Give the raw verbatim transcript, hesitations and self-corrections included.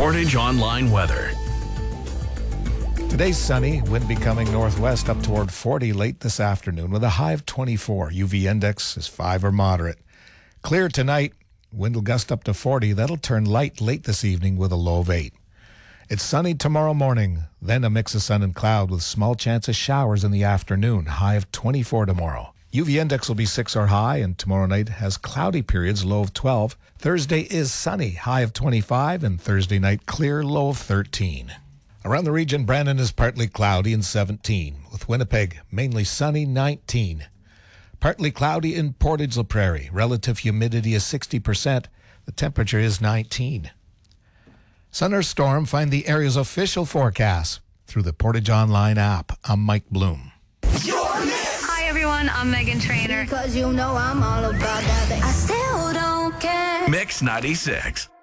Portage Online weather. Today's sunny, wind becoming northwest up toward forty late this afternoon with a high of twenty-four. U V index is five or moderate. Clear tonight, wind will gust up to forty. That'll turn light late this evening with a low of eight. It's sunny tomorrow morning, then a mix of sun and cloud with small chance of showers in the afternoon, high of twenty-four tomorrow. U V index will be six or high, and tomorrow night has cloudy periods, low of twelve. Thursday is sunny, high of twenty-five, and Thursday night clear, low of thirteen. Around the region, Brandon is partly cloudy and seventeen, with Winnipeg mainly sunny, nineteen. Partly cloudy in Portage La Prairie, relative humidity is sixty percent. The temperature is nineteen. Sun or storm, find the area's official forecast through the Portage Online app. I'm Mike Bloom. Hi everyone, I'm Megan Trainor. Because you know I'm all about that. I still don't care. Mix ninety-six.